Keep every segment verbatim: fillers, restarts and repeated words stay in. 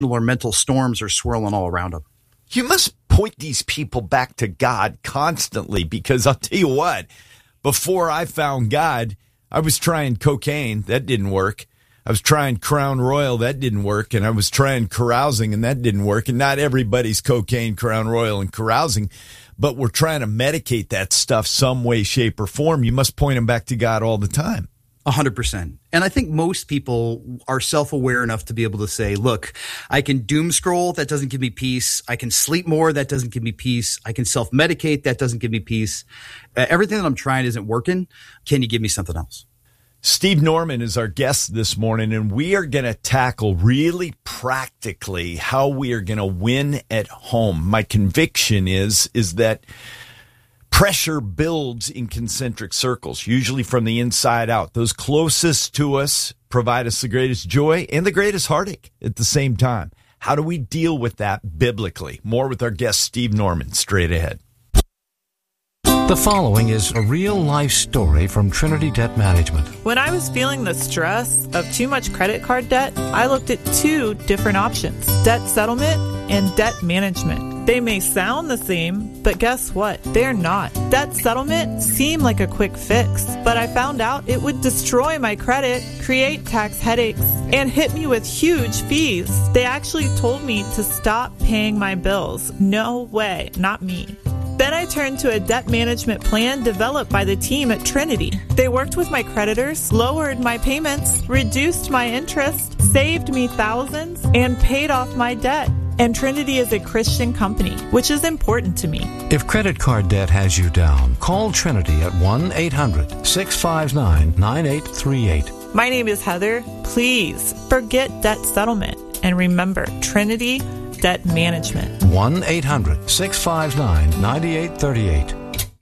or mental storms are swirling all around them. You must point these people back to God constantly, because I'll tell you what, before I found God, I was trying cocaine. That didn't work. I was trying Crown Royal. That didn't work. And I was trying carousing, and that didn't work. And not everybody's cocaine, Crown Royal, and carousing, but we're trying to medicate that stuff some way, shape, or form. You must point them back to God all the time. A hundred percent. And I think most people are self-aware enough to be able to say, look, I can doom scroll. That doesn't give me peace. I can sleep more. That doesn't give me peace. I can self-medicate. That doesn't give me peace. Uh, everything that I'm trying isn't working. Can you give me something else? Steve Norman is our guest this morning, and we are going to tackle really practically how we are going to win at home. My conviction is, is that pressure builds in concentric circles, usually from the inside out. Those closest to us provide us the greatest joy and the greatest heartache at the same time. How do we deal with that biblically? More with our guest, Steve Norman, straight ahead. The following is a real-life story from Trinity Debt Management. When I was feeling the stress of too much credit card debt, I looked at two different options: debt settlement and debt management. They may sound the same, but guess what? They're not. Debt settlement seemed like a quick fix, but I found out it would destroy my credit, create tax headaches, and hit me with huge fees. They actually told me to stop paying my bills. No way, not me. Then I turned to a debt management plan developed by the team at Trinity. They worked with my creditors, lowered my payments, reduced my interest, saved me thousands, and paid off my debt. And Trinity is a Christian company, which is important to me. If credit card debt has you down, call Trinity at one eight hundred six five nine nine eight three eight. My name is Heather. Please forget debt settlement and remember Trinity Debt Management. one eight hundred six five nine nine eight three eight.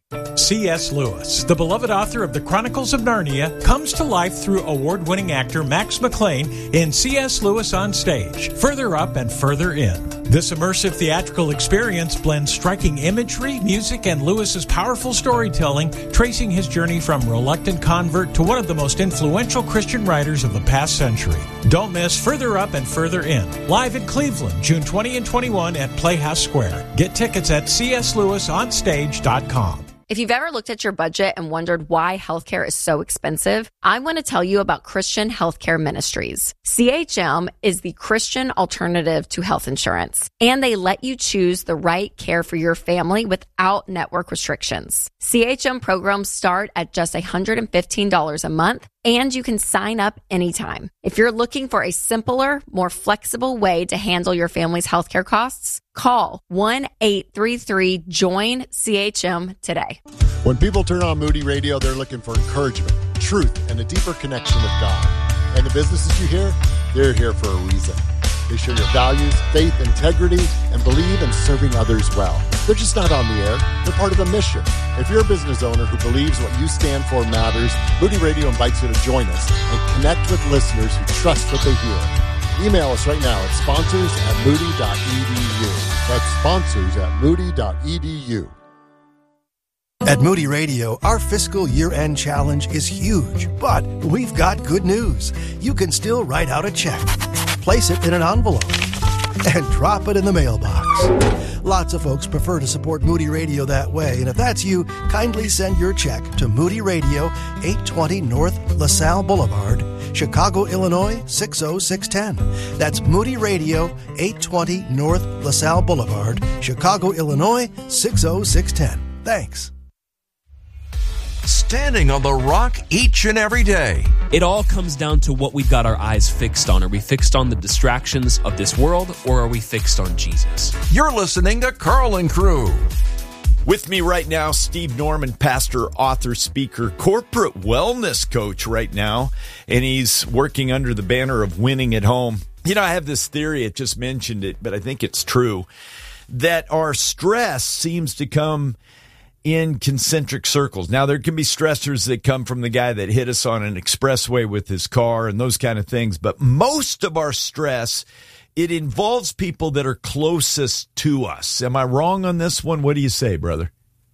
C S. Lewis, the beloved author of The Chronicles of Narnia, comes to life through award-winning actor Max McLean in C S. Lewis on Stage, Further Up and Further In. This immersive theatrical experience blends striking imagery, music, and Lewis's powerful storytelling, tracing his journey from reluctant convert to one of the most influential Christian writers of the past century. Don't miss Further Up and Further In, live in Cleveland, June twentieth and twenty-first at Playhouse Square. Get tickets at c s lewis on stage dot com. If you've ever looked at your budget and wondered why healthcare is so expensive, I want to tell you about Christian Healthcare Ministries. C H M is the Christian alternative to health insurance, and they let you choose the right care for your family without network restrictions. C H M programs start at just one hundred fifteen dollars a month, and you can sign up anytime. If you're looking for a simpler, more flexible way to handle your family's healthcare costs, call one eight three three join C H M today. When people turn on Moody Radio, they're looking for encouragement, truth, and a deeper connection with God. And the businesses you hear, they're here for a reason. They share your values, faith, integrity, and believe in serving others well. They're just not on the air. They're part of a mission. If you're a business owner who believes what you stand for matters, Moody Radio invites you to join us and connect with listeners who trust what they hear. Email us right now at sponsors at moody dot e d u. That's sponsors at moody dot e d u. At Moody Radio, our fiscal year-end challenge is huge, but we've got good news. You can still write out a check, place it in an envelope, and drop it in the mailbox. Lots of folks prefer to support Moody Radio that way, and if that's you, kindly send your check to Moody Radio, eight twenty North LaSalle Boulevard, Chicago, Illinois, six oh six one oh. That's Moody Radio, eight twenty North LaSalle Boulevard, Chicago, Illinois, six oh six one oh. Thanks. Standing on the rock each and every day. It all comes down to what we've got our eyes fixed on. Are we fixed on the distractions of this world, or are we fixed on Jesus? You're listening to Carl and Crew. With me right now, Steve Norman, pastor, author, speaker, corporate wellness coach right now, and he's working under the banner of winning at home. You know, I have this theory, I just mentioned it, but I think it's true, that our stress seems to come in concentric circles. Now, there can be stressors that come from the guy that hit us on an expressway with his car and those kind of things, but most of our stress, it involves people that are closest to us. Am I wrong on this one? What do you say, brother?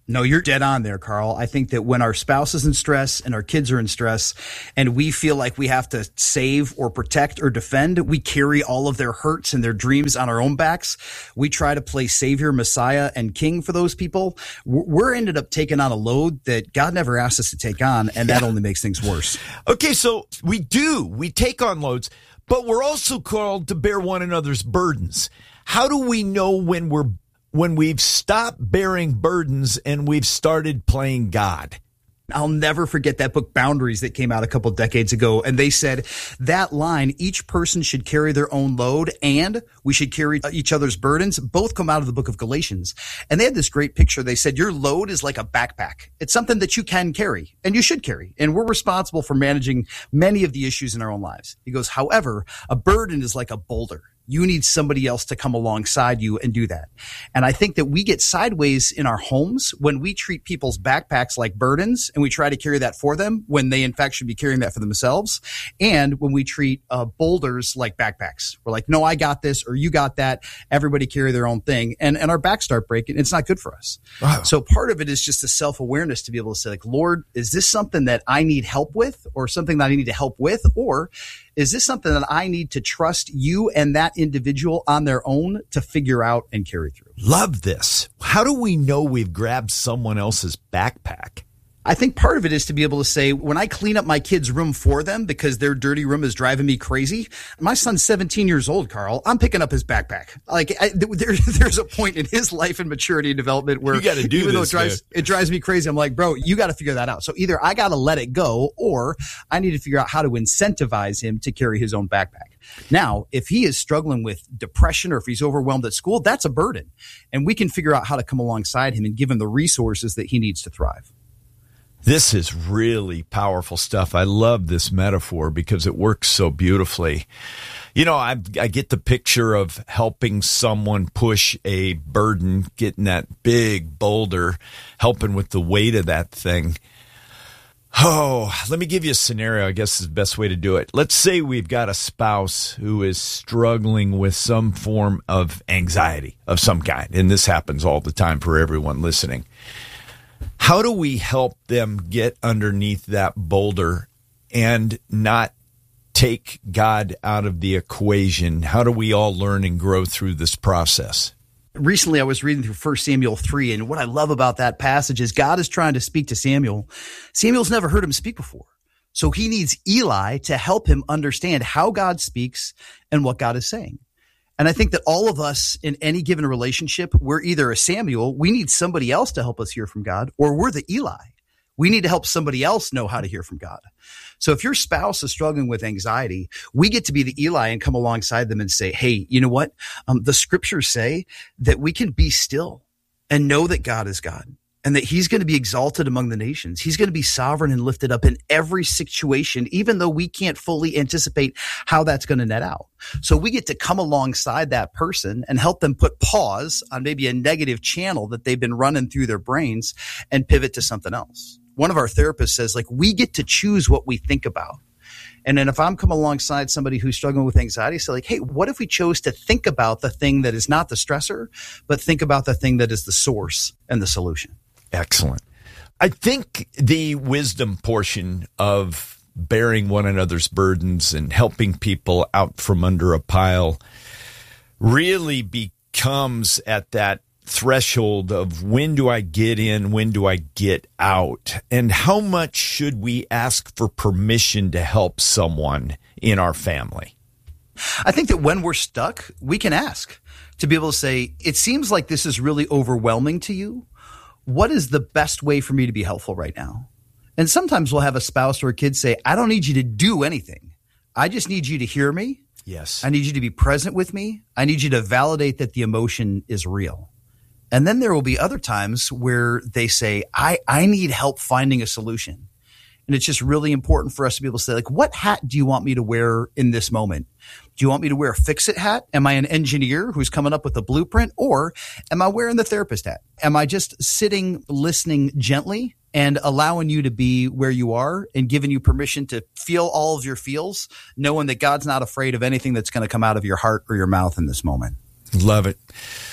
No, you're dead on there, Carl. I think that when our spouse is in stress and our kids are in stress and we feel like we have to save or protect or defend, we carry all of their hurts and their dreams on our own backs. We try to play savior, messiah, and king for those people. We're ended up taking on a load that God never asked us to take on, and that yeah. only makes things worse. Okay, so we do. We take on loads, but we're also called to bear one another's burdens. How do we know when we're when we've stopped bearing burdens and we've started playing God? I'll never forget that book, Boundaries, that came out a couple decades ago. And they said that line, each person should carry their own load and we should carry each other's burdens, both come out of the book of Galatians. And they had this great picture. They said, your load is like a backpack. It's something that you can carry and you should carry. And we're responsible for managing many of the issues in our own lives. He goes, however, a burden is like a boulder. You need somebody else to come alongside you and do that. And I think that we get sideways in our homes when we treat people's backpacks like burdens and we try to carry that for them when they in fact should be carrying that for themselves. And when we treat uh, boulders like backpacks, we're like, no, I got this or you got that. Everybody carry their own thing. And, and our backs start breaking. It's not good for us. Wow. So part of it is just a self-awareness to be able to say like, Lord, is this something that I need help with or something that I need to help with? Or is this something that I need to trust you and that individual on their own to figure out and carry through? Love this. How do we know we've grabbed someone else's backpack? I think part of it is to be able to say, when I clean up my kid's room for them because their dirty room is driving me crazy, my son's seventeen years old, Carl, I'm picking up his backpack. Like I, there, there's a point in his life and maturity and development where you gotta do even this, though it drives, it drives me crazy, I'm like, bro, you got to figure that out. So either I got to let it go or I need to figure out how to incentivize him to carry his own backpack. Now, if he is struggling with depression or if he's overwhelmed at school, that's a burden. And we can figure out how to come alongside him and give him the resources that he needs to thrive. This is really powerful stuff. I love this metaphor because it works so beautifully. You know, I, I get the picture of helping someone push a burden, getting that big boulder, helping with the weight of that thing. Oh, let me give you a scenario, I guess is the best way to do it. Let's say we've got a spouse who is struggling with some form of anxiety of some kind, and this happens all the time for everyone listening. How do we help them get underneath that boulder and not take God out of the equation? How do we all learn and grow through this process? Recently, I was reading through First Samuel three, and what I love about that passage is God is trying to speak to Samuel. Samuel's never heard him speak before. So he needs Eli to help him understand how God speaks and what God is saying. And I think that all of us in any given relationship, we're either a Samuel, we need somebody else to help us hear from God, or we're the Eli. We need to help somebody else know how to hear from God. So if your spouse is struggling with anxiety, we get to be the Eli and come alongside them and say, hey, you know what? Um, the scriptures say that we can be still and know that God is God and that he's going to be exalted among the nations. He's going to be sovereign and lifted up in every situation, even though we can't fully anticipate how that's going to net out. So we get to come alongside that person and help them put pause on maybe a negative channel that they've been running through their brains and pivot to something else. One of our therapists says, like, we get to choose what we think about. And then if I'm coming alongside somebody who's struggling with anxiety, say like, hey, what if we chose to think about the thing that is not the stressor, but think about the thing that is the source and the solution? Excellent. I think the wisdom portion of bearing one another's burdens and helping people out from under a pile really becomes at that threshold of when do I get in, when do I get out, and how much should we ask for permission to help someone in our family? I think that when we're stuck, we can ask to be able to say, it seems like this is really overwhelming to you. What is the best way for me to be helpful right now? And sometimes we'll have a spouse or a kid say, I don't need you to do anything. I just need you to hear me. Yes. I need you to be present with me. I need you to validate that the emotion is real. And then there will be other times where they say, I, I need help finding a solution. And it's just really important for us to be able to say, like, what hat do you want me to wear in this moment? Do you want me to wear a fix-it hat? Am I an engineer who's coming up with a blueprint? Or am I wearing the therapist hat? Am I just sitting, listening gently and allowing you to be where you are and giving you permission to feel all of your feels, knowing that God's not afraid of anything that's going to come out of your heart or your mouth in this moment? Love it.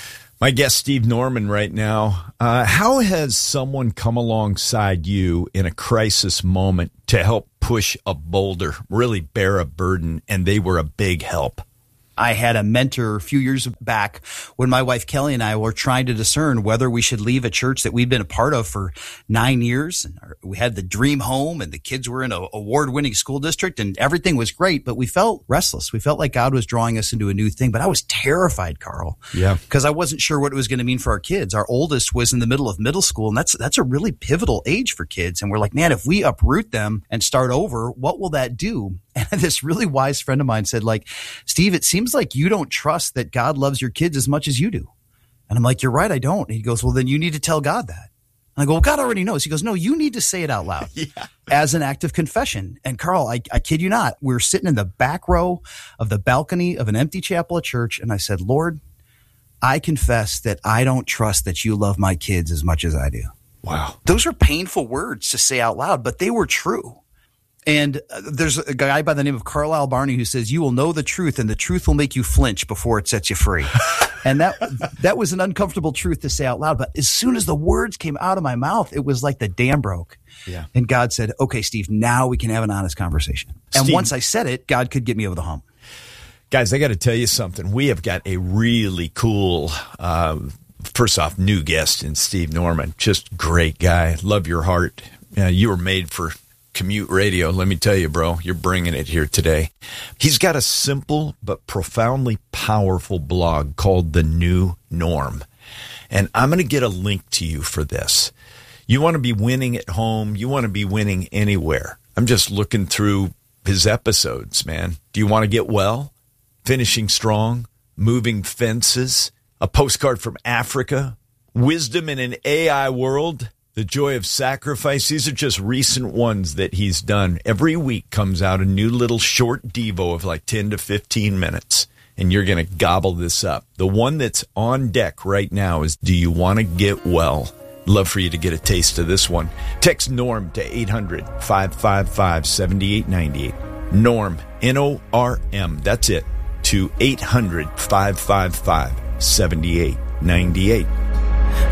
My guest, Steve Norman, right now. Uh, how has someone come alongside you in a crisis moment to help push a boulder, really bear a burden, and they were a big help? I had a mentor a few years back when my wife Kelly and I were trying to discern whether we should leave a church that we'd been a part of for nine years. And we had the dream home and the kids were in an award-winning school district and everything was great, but we felt restless. We felt like God was drawing us into a new thing, but I was terrified, Carl. Yeah. Because I wasn't sure what it was going to mean for our kids. Our oldest was in the middle of middle school, and that's that's a really pivotal age for kids. And we're like, man, if we uproot them and start over, what will that do? And this really wise friend of mine said, like, Steve, it seems like you don't trust that God loves your kids as much as you do. And I'm like, you're right, I don't. And he goes, well, then you need to tell God that. And I go, well, God already knows. He goes, no, you need to say it out loud yeah. as an act of confession. And Carl, I, I kid you not, we were sitting in the back row of the balcony of an empty chapel at church. And I said, Lord, I confess that I don't trust that you love my kids as much as I do. Wow. Those are painful words to say out loud, but they were true. And uh, there's a guy by the name of Carlisle Barney who says, you will know the truth and the truth will make you flinch before it sets you free. And that that was an uncomfortable truth to say out loud. But as soon as the words came out of my mouth, it was like the dam broke. Yeah. And God said, okay, Steve, now we can have an honest conversation. And Steve, once I said it, God could get me over the hump. Guys, I got to tell you something. We have got a really cool, uh, first off, new guest in Steve Norman. Just great guy. Love your heart. Uh, you were made for commute radio. Let me tell you, bro, you're bringing it here today. He's got a simple but profoundly powerful blog called The New Norm. And I'm going to get a link to you for this. You want to be winning at home. You want to be winning anywhere. I'm just looking through his episodes, man. Do you want to get well? Finishing strong? Moving fences? A postcard from Africa? Wisdom in an A I world? The joy of sacrifice. These are just recent ones that he's done. Every week comes out a new little short devo of like ten to fifteen minutes, and you're going to gobble this up. The one that's on deck right now is Do You Want to Get Well? Love for you to get a taste of this one. Text NORM to eight hundred, five five five, seven eight nine eight. NORM, N O R M, that's it, to eight hundred, five five five, seven eight nine eight.